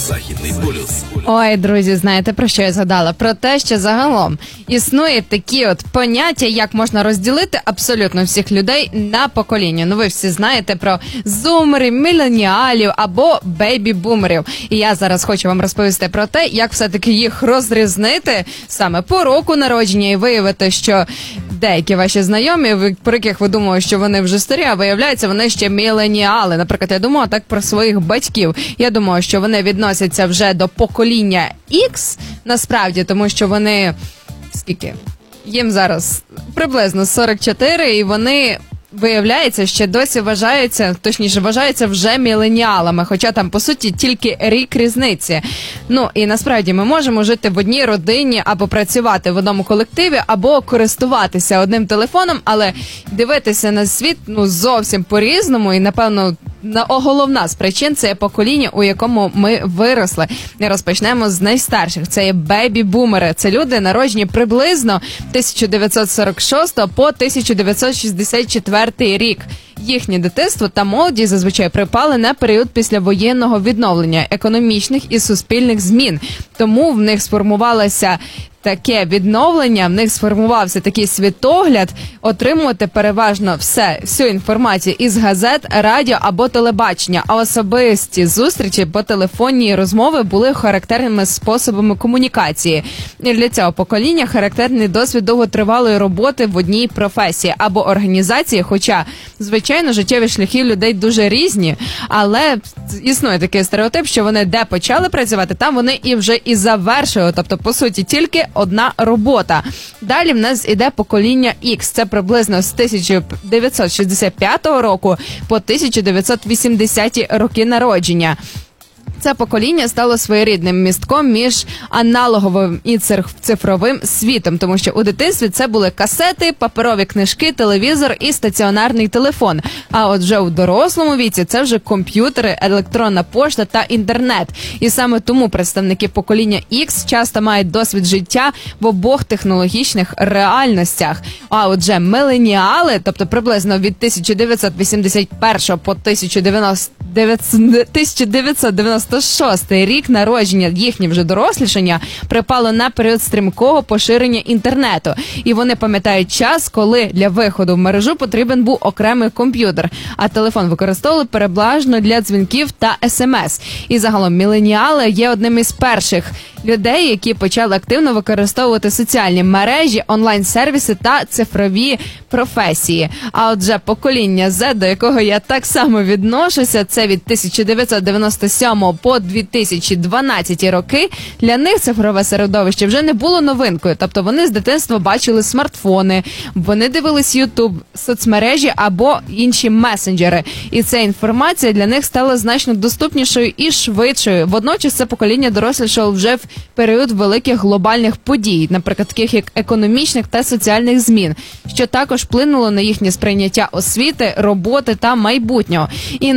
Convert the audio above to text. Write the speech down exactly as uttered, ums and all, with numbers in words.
Західний полюс. Ой, друзі, знаєте, про що я згадала? Про те, що загалом існує такі от поняття, як можна розділити абсолютно всіх людей на покоління. Ну, ви всі знаєте про зумерів, міленіалів або бейбі-бумерів. І я зараз хочу вам розповісти про те, як все-таки їх розрізнити саме по року народження і виявити, що деякі ваші знайомі, про яких ви думали, що вони вже старі, а виявляється, вони ще міленіали. Наприклад, я думала так про своїх батьків. Я думала, що вони відносяться вже до покоління X, насправді, тому що вони, скільки? Їм зараз приблизно сорок чотири, і вони, виявляється, ще досі вважаються, точніше, вважаються вже міленіалами, хоча там, по суті, тільки рік різниці. Ну, і насправді ми можемо жити в одній родині, або працювати в одному колективі, або користуватися одним телефоном, але дивитися на світ, ну, зовсім по-різному, і, напевно, на головна з причин – це покоління, у якому ми виросли. І розпочнемо з найстарших. Це є бейбі-бумери. Це люди, народжені приблизно тисяча дев'ятсот сорок шостого по тисяча дев'ятсот шістдесят четвертий рік. Їхнє дитинство та молодість зазвичай припали на період післявоєнного відновлення, економічних і суспільних змін. Тому в них сформувалося таке відновлення, в них сформувався такий світогляд отримувати переважно все, всю інформацію із газет, радіо або телебачення, а особисті зустрічі по телефонній розмови були характерними способами комунікації. І для цього покоління характерний досвід довготривалої роботи в одній професії або організації, хоча, звичайно, життєві шляхи людей дуже різні, але існує такий стереотип, що вони де почали працювати, там вони і вже і завершили, тобто, по суті, тільки одна робота. Далі в нас іде покоління X. Це приблизно з тисяча дев'ятсот шістдесят п'ятого року по тисяча дев'ятсот вісімдесяті роки народження. Це покоління стало своєрідним містком між аналоговим і цифровим світом, тому що у дитинстві це були касети, паперові книжки, телевізор і стаціонарний телефон. А от вже у дорослому віці це вже комп'ютери, електронна пошта та інтернет. І саме тому представники покоління X часто мають досвід життя в обох технологічних реальностях. А отже, міленіали, тобто приблизно від тисяча дев'ятсот вісімдесят першого по тисяча дев'ятсот дев'яносто шостий рік народження, їхнє вже дорослішання, припало на період стрімкого поширення інтернету. І вони пам'ятають час, коли для виходу в мережу потрібен був окремий комп'ютер, а телефон використовували переважно для дзвінків та смс. І загалом міленіали є одним із перших людей, які почали активно використовувати соціальні мережі, онлайн-сервіси та цифрові професії. А отже, покоління Z, до якого я так само відношуся, це від тисяча дев'ятсот дев'яносто сьомого по дві тисячі дванадцяті роки, для них цифрове середовище вже не було новинкою. Тобто вони з дитинства бачили смартфони, вони дивились YouTube, соцмережі або інші месенджери. І ця інформація для них стала значно доступнішою і швидшою. Водночас це покоління дорослішало вже в період великих глобальних подій, наприклад, таких як економічних та соціальних змін, що також вплинуло на їхнє сприйняття освіти, роботи та майбутнього. І